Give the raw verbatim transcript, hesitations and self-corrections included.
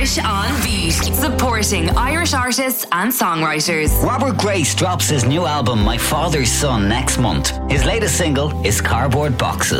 Irish on Beat, supporting Irish artists and songwriters. Robert Grace drops his new album My Father's Son next month. His latest single is Cardboard Boxes.